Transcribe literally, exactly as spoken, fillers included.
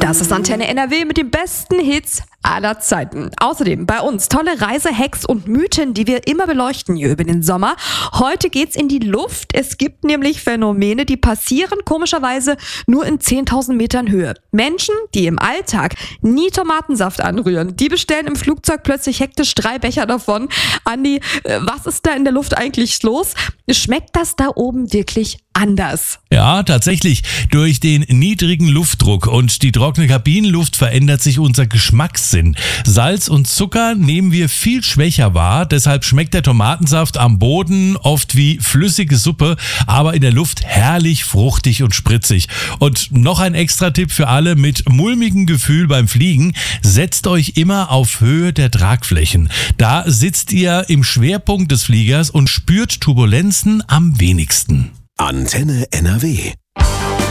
Das ist Antenne N R W mit den besten Hits aller Zeiten. Außerdem bei uns tolle Reisehacks und Mythen, die wir immer beleuchten hier über den Sommer. Heute geht's in die Luft. Es gibt nämlich Phänomene, die passieren komischerweise nur in zehntausend Metern Höhe. Menschen, die im Alltag nie Tomatensaft anrühren, die bestellen im Flugzeug plötzlich hektisch drei Becher davon. Andi, was ist da in der Luft eigentlich los? Schmeckt das da oben wirklich anders? Ja, tatsächlich. Durch den niedrigen Luftdruck und die trockene Kabinenluft verändert sich unser Geschmackssinn. Salz und Zucker nehmen wir viel schwächer wahr, deshalb schmeckt der Tomatensaft am Boden oft wie flüssige Suppe, aber in der Luft herrlich fruchtig und spritzig. Und noch ein Extra-Tipp für alle mit mulmigem Gefühl beim Fliegen: Setzt euch immer auf Höhe der Tragflächen. Da sitzt ihr im Schwerpunkt des Fliegers und spürt Turbulenzen am wenigsten. Antenne N R W.